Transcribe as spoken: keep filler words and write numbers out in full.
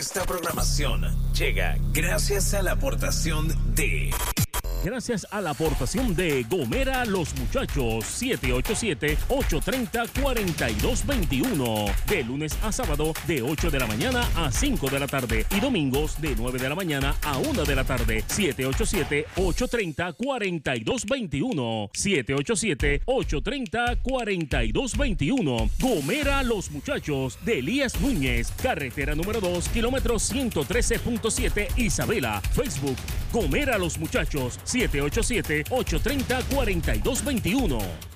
Esta programación llega gracias a la aportación de... Gracias a la aportación de Gomera Los Muchachos, siete ocho siete, ocho tres cero, cuatro dos dos uno. De lunes a sábado, de ocho de la mañana a cinco de la tarde. Y domingos, de nueve de la mañana a una de la tarde. siete ocho siete, ocho tres cero, cuatro dos dos uno. siete ocho siete, ocho tres cero, cuatro dos dos uno. Gomera Los Muchachos, de Elías Núñez. Carretera número dos, kilómetro ciento trece punto siete, Isabela. Facebook, Gomera Los Muchachos, siete ocho siete, ocho tres cero, cuatro dos dos uno.